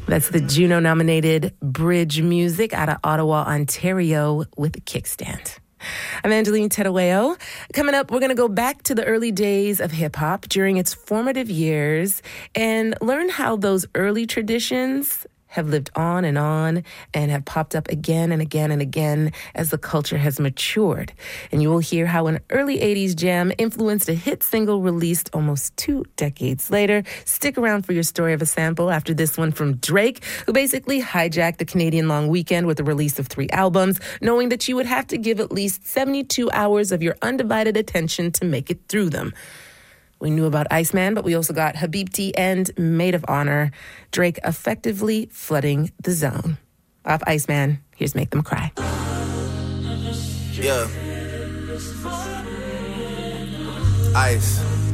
That's the Juno-nominated Bridge Music out of Ottawa, Ontario with a kickstand. I'm Angeline Terueo. Coming up, we're going to go back to the early days of hip-hop during its formative years and learn how those early traditions have lived on and have popped up again and again and again as the culture has matured. And you will hear how an early 80s jam influenced a hit single released almost 2 decades later. Stick around for your story of a sample after this one from Drake, who basically hijacked the Canadian long weekend with the release of 3 albums, knowing that you would have to give at least 72 hours of your undivided attention to make it through them. We knew about Iceman, but we also got Habibti and Maid of Honor. Drake effectively flooding the zone. Off Iceman, here's Make Them Cry. Yeah. Ice.